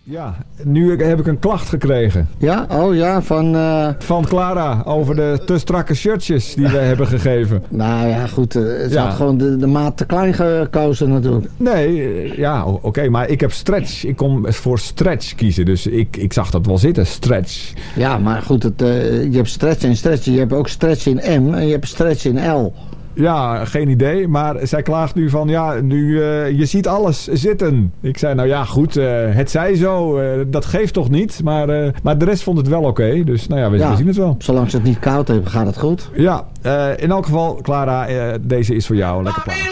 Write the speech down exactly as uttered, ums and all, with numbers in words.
Ja, nu heb ik een klacht gekregen. Ja? Oh ja, van... Uh... Van Clara over de te strakke shirtjes die we hebben gegeven. Nou ja, goed. Uh, ze ja. had gewoon de, de maat te klein gekozen natuurlijk. Nee, uh, ja, oké. Okay, maar ik heb stretch. Ik kon voor stretch kiezen. Dus ik, ik zag dat wel zitten, stretch. Ja, maar goed. Het, uh, je hebt stretch en stretch. Je hebt ook stretch in M en je hebt stretch in L. Ja, geen idee. Maar zij klaagt nu van, ja, nu, uh, je ziet alles zitten. Ik zei, nou ja, goed, uh, het zij zo. Uh, dat geeft toch niet. Maar, uh, maar de rest vond het wel oké. Okay. Dus nou ja, we, ja, we zien het wel. Zolang ze het niet koud hebben, gaat het goed. Ja, uh, in elk geval, Clara, uh, deze is voor jou. Lekker plaat.